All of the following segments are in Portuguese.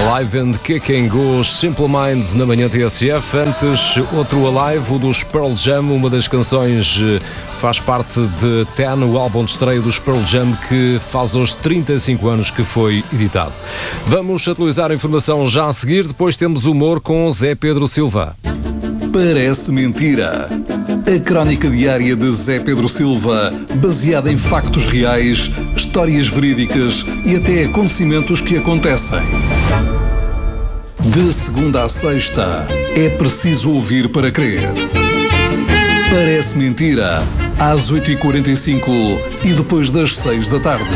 Alive and Kicking, os Simple Minds na manhã TSF. Antes, outro Alive, o dos Pearl Jam, uma das canções faz parte de Ten, o álbum de estreia dos Pearl Jam, que faz hoje 35 anos que foi editado. Vamos atualizar a informação já a seguir, depois temos humor com Zé Pedro Silva. Parece mentira. A crónica diária de Zé Pedro Silva, baseada em factos reais, histórias verídicas e até acontecimentos que acontecem. De segunda à sexta, é preciso ouvir para crer. Parece mentira, às 8h45 e depois das 6 da tarde.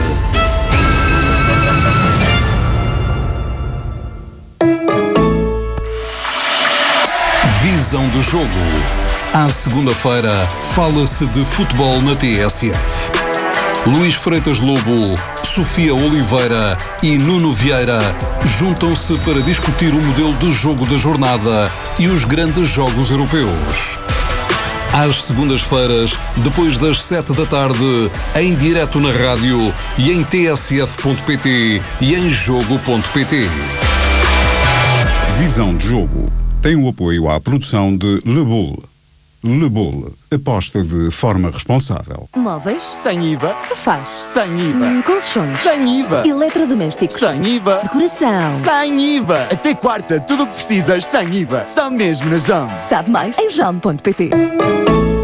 Visão do jogo. À segunda-feira, fala-se de futebol na TSF. Luís Freitas Lobo, Sofia Oliveira e Nuno Vieira juntam-se para discutir o modelo de jogo da jornada e os grandes jogos europeus. Às segundas-feiras, depois das 7 da tarde, em direto na rádio e em tsf.pt e em jogo.pt. Visão de jogo. Tem o apoio à produção de Le Bull. Le Bull, aposta de forma responsável. Móveis? Sem IVA. Sofás? Sem IVA. Colchões? Sem IVA. Eletrodomésticos? Sem IVA. Decoração? Sem IVA. Até quarta, tudo o que precisas sem IVA. Só mesmo na JOM. Sabe mais em jom.pt.